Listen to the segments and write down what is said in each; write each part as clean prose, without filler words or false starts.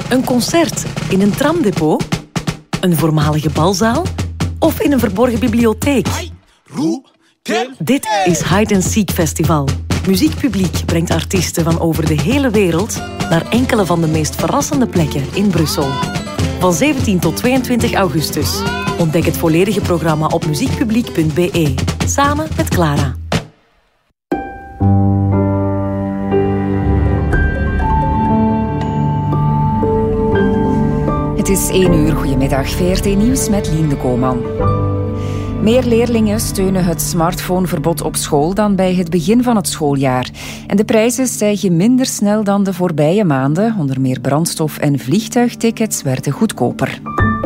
Een concert in een tramdepot? Een voormalige balzaal? Of in een verborgen bibliotheek? Dit is Hide and Seek Festival. Muziekpubliek brengt artiesten van over de hele wereld naar enkele van de meest verrassende plekken in Brussel. Van 17 tot 22 augustus. Ontdek het volledige programma op muziekpubliek.be. Samen met Clara. Het is 1 uur. Goedemiddag. VRT Nieuws met Lien de Koolman. Meer leerlingen steunen het smartphoneverbod op school dan bij het begin van het schooljaar. En de prijzen stijgen minder snel dan de voorbije maanden. Onder meer brandstof en vliegtuigtickets werden goedkoper.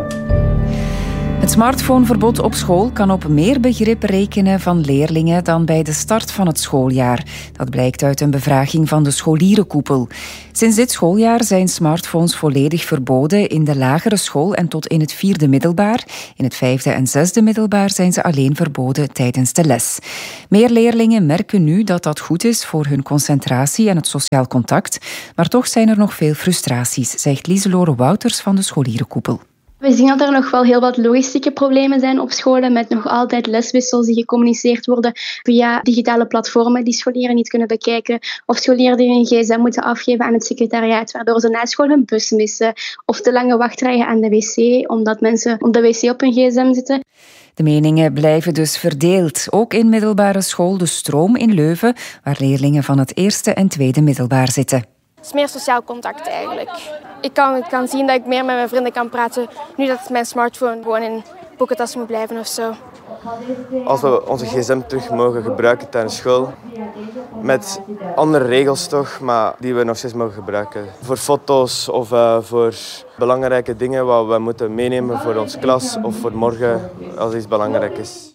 Het smartphoneverbod op school kan op meer begrip rekenen van leerlingen dan bij de start van het schooljaar. Dat blijkt uit een bevraging van de scholierenkoepel. Sinds dit schooljaar zijn smartphones volledig verboden in de lagere school en tot in het 4e middelbaar. In het 5e en 6e middelbaar zijn ze alleen verboden tijdens de les. Meer leerlingen merken nu dat dat goed is voor hun concentratie en het sociaal contact. Maar toch zijn er nog veel frustraties, zegt Lieselore Wouters van de scholierenkoepel. We zien dat er nog wel heel wat logistieke problemen zijn op scholen met nog altijd leswissels die gecommuniceerd worden via digitale platformen die scholieren niet kunnen bekijken of scholieren die hun gsm moeten afgeven aan het secretariaat waardoor ze na school hun bus missen of te lange wachtrijen aan de wc omdat mensen op de wc op hun gsm zitten. De meningen blijven dus verdeeld. Ook in middelbare school De Stroom in Leuven, waar leerlingen van het 1e en 2e middelbaar zitten. Het is meer sociaal contact eigenlijk. Ik kan zien dat ik meer met mijn vrienden kan praten nu dat mijn smartphone gewoon in boekentas moet blijven of zo. Als we onze gsm terug mogen gebruiken tijdens school, met andere regels toch, maar die we nog steeds mogen gebruiken. Voor foto's of voor belangrijke dingen wat we moeten meenemen voor onze klas of voor morgen als iets belangrijk is.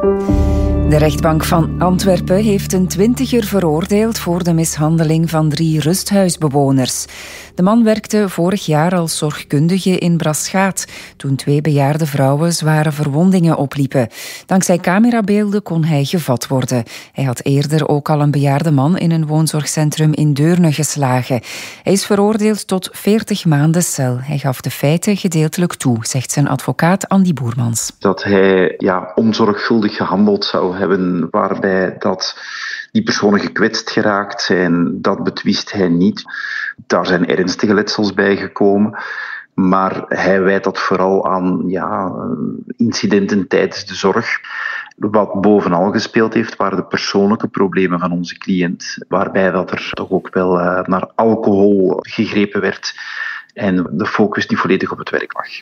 De rechtbank van Antwerpen heeft een 20er veroordeeld voor de mishandeling van 3 rusthuisbewoners. De man werkte vorig jaar als zorgkundige in Braschaat, toen 2 bejaarde vrouwen zware verwondingen opliepen. Dankzij camerabeelden kon hij gevat worden. Hij had eerder ook al een bejaarde man in een woonzorgcentrum in Deurne geslagen. Hij is veroordeeld tot 40 maanden cel. Hij gaf de feiten gedeeltelijk toe, zegt zijn advocaat Andy Boermans. Dat hij onzorgvuldig gehandeld zou hebben, waarbij dat die personen gekwetst geraakt zijn, dat betwist hij niet. Daar zijn ernstige letsels bij gekomen. Maar hij wijt dat vooral aan incidenten tijdens de zorg. Wat bovenal gespeeld heeft, waren de persoonlijke problemen van onze cliënt. Waarbij dat er toch ook wel naar alcohol gegrepen werd en de focus niet volledig op het werk lag.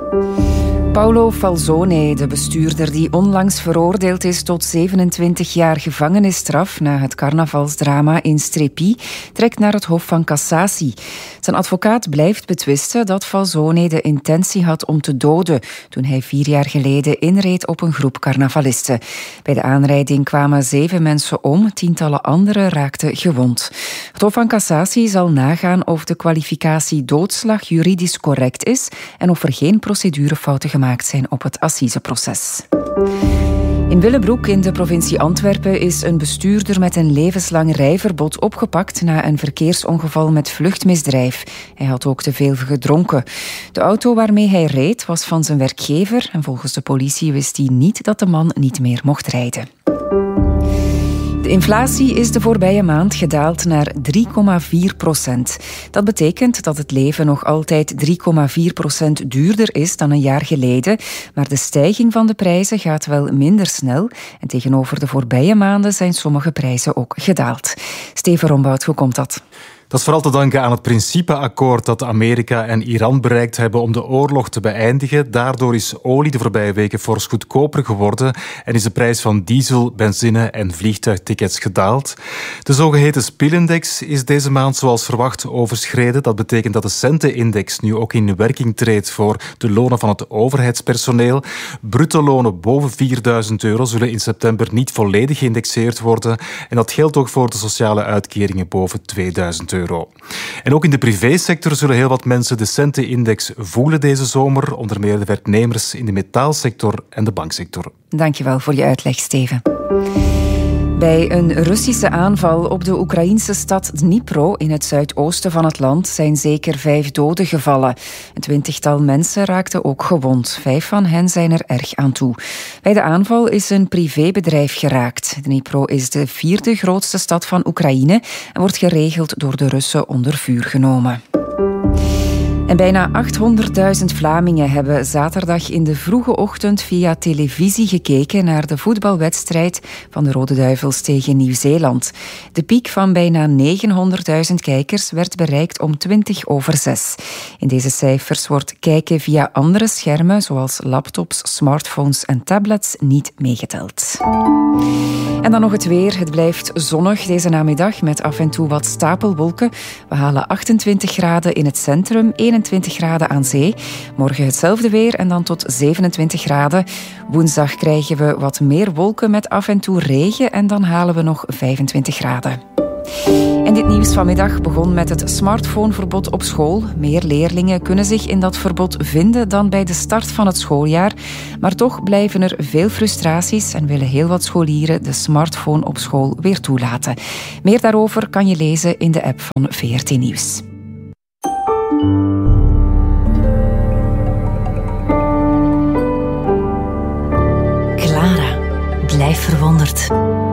Paolo Falzone, de bestuurder die onlangs veroordeeld is tot 27 jaar gevangenisstraf na het carnavalsdrama in Strepi, trekt naar het Hof van Cassatie. Zijn advocaat blijft betwisten dat Falzone de intentie had om te doden toen hij 4 jaar geleden inreed op een groep carnavalisten. Bij de aanrijding kwamen 7 mensen om, tientallen anderen raakten gewond. Het Hof van Cassatie zal nagaan of de kwalificatie doodslag juridisch correct is en of er geen procedurefouten gemaakt zijn op het assiseproces. In Willebroek in de provincie Antwerpen is een bestuurder met een levenslang rijverbod opgepakt na een verkeersongeval met vluchtmisdrijf. Hij had ook te veel gedronken. De auto waarmee hij reed was van zijn werkgever en volgens de politie wist hij niet dat de man niet meer mocht rijden. De inflatie is de voorbije maand gedaald naar 3,4%. Dat betekent dat het leven nog altijd 3,4% duurder is dan een jaar geleden, maar de stijging van de prijzen gaat wel minder snel en tegenover de voorbije maanden zijn sommige prijzen ook gedaald. Steven Rombout, hoe komt dat? Dat is vooral te danken aan het principeakkoord dat Amerika en Iran bereikt hebben om de oorlog te beëindigen. Daardoor is olie de voorbije weken fors goedkoper geworden en is de prijs van diesel, benzine en vliegtuigtickets gedaald. De zogeheten spielindex is deze maand zoals verwacht overschreden. Dat betekent dat de centenindex nu ook in werking treedt voor de lonen van het overheidspersoneel. Bruto lonen boven €4.000 zullen in september niet volledig geïndexeerd worden en dat geldt ook voor de sociale uitkeringen boven €2.000. En ook in de privésector zullen heel wat mensen de centenindex voelen deze zomer, onder meer de werknemers in de metaalsector en de banksector. Dankjewel voor je uitleg, Steven. Bij een Russische aanval op de Oekraïnse stad Dnipro in het zuidoosten van het land zijn zeker 5 doden gevallen. Een 20-tal mensen raakten ook gewond. 5 van hen zijn er erg aan toe. Bij de aanval is een privébedrijf geraakt. Dnipro is de 4e grootste stad van Oekraïne en wordt geregeld door de Russen onder vuur genomen. En bijna 800.000 Vlamingen hebben zaterdag in de vroege ochtend via televisie gekeken naar de voetbalwedstrijd van de Rode Duivels tegen Nieuw-Zeeland. De piek van bijna 900.000 kijkers werd bereikt om 6:20. In deze cijfers wordt kijken via andere schermen, zoals laptops, smartphones en tablets, niet meegeteld. En dan nog het weer. Het blijft zonnig deze namiddag met af en toe wat stapelwolken. We halen 28 graden in het centrum, 21 graden aan zee. Morgen hetzelfde weer en dan tot 27 graden. Woensdag krijgen we wat meer wolken met af en toe regen en dan halen we nog 25 graden. En dit nieuws vanmiddag begon met het smartphoneverbod op school. Meer leerlingen kunnen zich in dat verbod vinden dan bij de start van het schooljaar. Maar toch blijven er veel frustraties en willen heel wat scholieren de smartphone op school weer toelaten. Meer daarover kan je lezen in de app van VRT Nieuws. Clara, blijf verwonderd.